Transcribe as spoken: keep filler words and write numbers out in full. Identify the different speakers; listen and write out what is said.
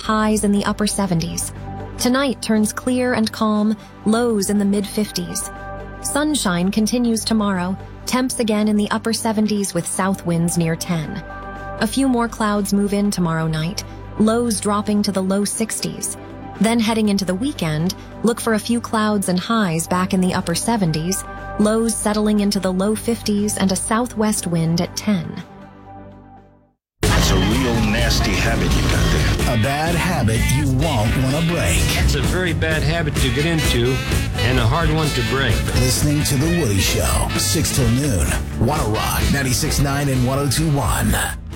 Speaker 1: highs in the upper seventies. Tonight turns clear and calm, lows in the mid-fifties. Sunshine continues tomorrow, temps again in the upper seventies with south winds near ten. A few more clouds move in tomorrow night, lows dropping to the low sixties. Then heading into the weekend, look for a few clouds and highs back in the upper seventies, lows settling into the low fifties and a southwest wind at ten.
Speaker 2: That's a real nasty habit you got there.
Speaker 3: A bad habit you won't want to break.
Speaker 4: It's a very bad habit to get into and a hard one to break.
Speaker 3: Listening to The Woody Show, six till noon. Wanna Rock, ninety-six point nine and one oh two point one.